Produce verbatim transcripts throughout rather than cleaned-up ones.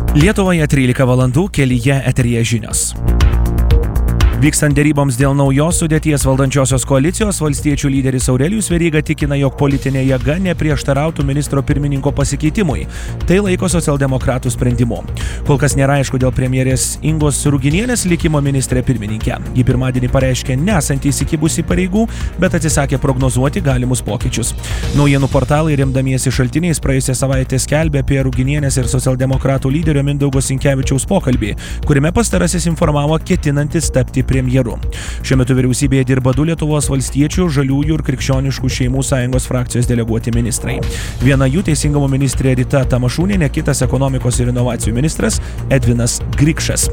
Lietuvoje trylika valandų, kelyje eteryje žinios. Vykstant deryboms dėl naujos sudėties valdančiosios koalicijos, valstiečių lyderis Aurelijus Veryga tikina, jog politinė jėga neprieštarautų ministro pirmininko pasikeitimui. Tai laiko socialdemokratų sprendimu. Kol kas nėra aišku dėl premjerės Ingos Ruginienės likimo ministrė pirmininkė. Ji pirmadienį pareiškė nesantį įsikibusi pareigų, bet atsisakė prognozuoti galimus pokyčius. Naujienų portalai remdamiesi šaltiniais praėjusią savaitę skelbė apie Ruginienės ir socialdemokratų lyderio Mindaugo Sinkevičiaus pokalbį, kuriame pastarasis informavo ketinantis tapti premjeru. Šiuo metu vyriausybėje dirba du Lietuvos valstiečių, žaliųjų ir krikščioniškų šeimų sąjungos frakcijos deleguoti ministrai. Viena jų teisingumo ministrė Rita Tamašūnienė, kitas ekonomikos ir inovacijų ministras Edvinas Grikšas.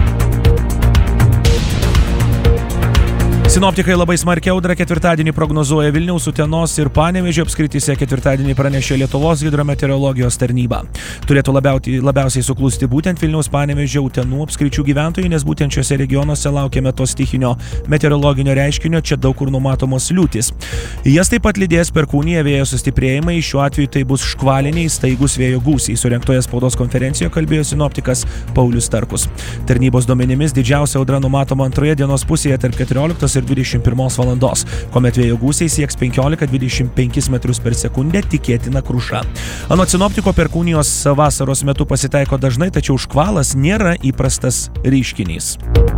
Sinoptikai labai smarkiai audrą ketvirtadienį prognozuoja Vilniaus, Utenos ir Panevėžio apskrityse, ketvirtadienį pranešė Lietuvos hidrometeorologijos tarnyba. Turėtų labiausiai, labiausiai suklusti būtent Vilniaus, Panevėžio, Utenų apskričių gyventojai, nes būtent šiuose regionuose laukiame to stichinio meteorologinio reiškinio, čia daug kur numatomos liūtys. Jas taip pat lydės perkūnija, vėjo sustiprėjimai, šiuo atveju tai bus škvaliniai staigus vėjo gūsiai. Surengtoje spaudos konferencijoje kalbėjo sinoptikas Paulius Starkus. Tarnybos duomenimis didžiausia audra numatoma antroje dienos pusėje tarp keturioliktos ir dvidešimt pirmos valandos, kuomet vėjo gūsiai sieks penkiolika dvidešimt penkis metrus per sekundę, tikėtina kruša. Anot sinoptiko, perkūnijos vasaros metu pasitaiko dažnai, tačiau škvalas nėra įprastas reiškinys.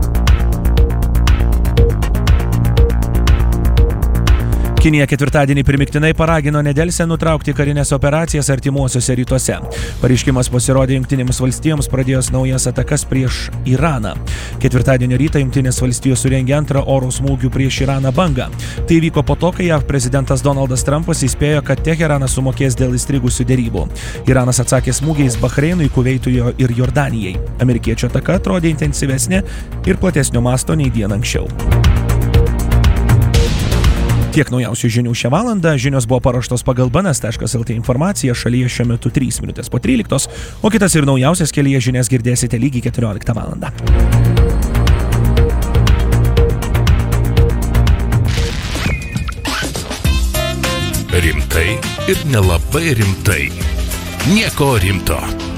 Kinija ketvirtadienį primiktinai paragino nedelsiant nutraukti karinės operacijas artimuosiuose rytuose. Pareiškimas pasirodė Jungtinėms valstijoms pradėjus naujas atakas prieš Iraną. Ketvirtadienio rytą Jungtinės valstijos surengė antrą oro smūgių prieš Iraną bangą. Tai vyko po to, kai JAV prezidentas Donaldas Trumpas įspėjo, kad Teheranas sumokės dėl įstrigusių derybų. Iranas atsakė smūgiais Bahreinui, Kuveitui ir Jordanijai. Amerikiečių ataka atrodė intensyvesnė ir platesnio masto nei dieną anksčiau. Tiek naujausių žinių šią valandą. Žinios buvo paruoštos pagal b n s taškas l t informaciją. Šalyje šiuo metu trys minutės po tryliktos, o kitas ir naujausias kelyje žinias girdėsite lygiai keturioliktą valandą. Rimtai ir nelabai rimtai. Nieko rimto.